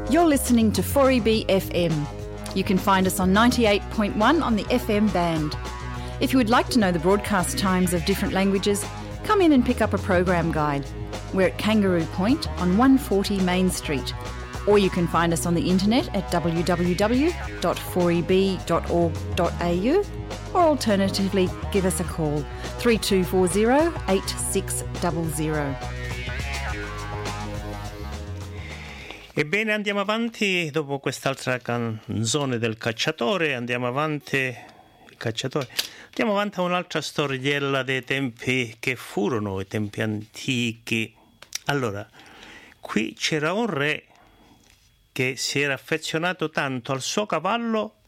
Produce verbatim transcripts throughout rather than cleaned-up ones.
You're listening to four E B F M. You can find us on ninety-eight point one on the F M band. If you would like to know the broadcast times of different languages, come in and pick up a program guide. We're at Kangaroo Point on one forty Main Street. Or you can find us on the internet at w w w dot four e b dot org dot a u, or alternatively give us a call three two four zero eight six zero zero. Ebbene, andiamo avanti dopo quest'altra canzone del cacciatore, andiamo avanti, il cacciatore, andiamo avanti a un'altra storiella dei tempi che furono, i tempi antichi. Allora, qui c'era un re che si era affezionato tanto al suo cavallo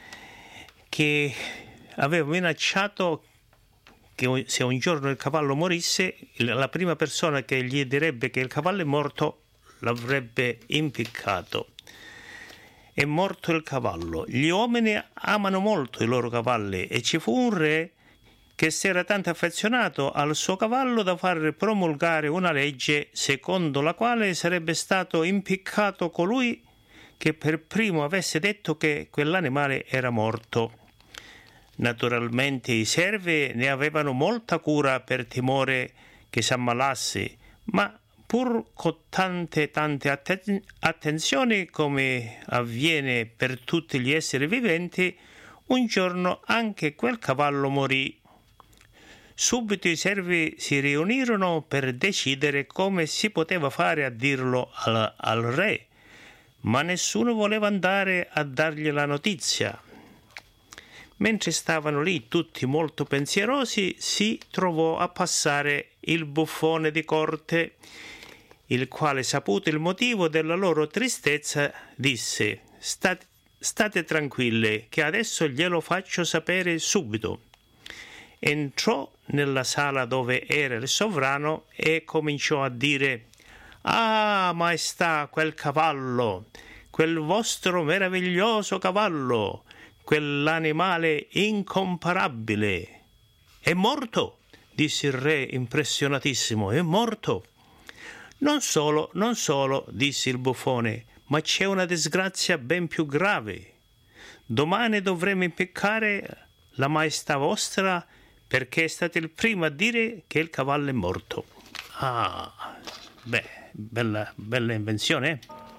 che aveva minacciato che se un giorno il cavallo morisse, la prima persona che gli direbbe che il cavallo è morto l'avrebbe impiccato. È morto il cavallo. Gli uomini amano molto i loro cavalli e ci fu un re che si era tanto affezionato al suo cavallo da far promulgare una legge secondo la quale sarebbe stato impiccato colui che per primo avesse detto che quell'animale era morto. Naturalmente i servi ne avevano molta cura per timore che si ammalasse, ma pur con tante tante atten- attenzioni come avviene per tutti gli esseri viventi, un giorno anche quel cavallo morì. Subito i servi si riunirono per decidere come si poteva fare a dirlo al, al re, ma nessuno voleva andare a dargli la notizia. Mentre stavano lì tutti molto pensierosi, si trovò a passare il buffone di corte, il quale, saputo il motivo della loro tristezza, disse: state, state tranquille, che adesso glielo faccio sapere subito. Entrò nella sala dove era il sovrano e cominciò a dire: ah, maestà, quel cavallo, quel vostro meraviglioso cavallo, quell'animale incomparabile. È morto, disse il re impressionatissimo, è morto. Non solo, non solo, disse il buffone, ma c'è una disgrazia ben più grave. Domani dovremo impiccare la maestà vostra perché è stato il primo a dire che il cavallo è morto. Ah, beh, bella, bella invenzione, eh?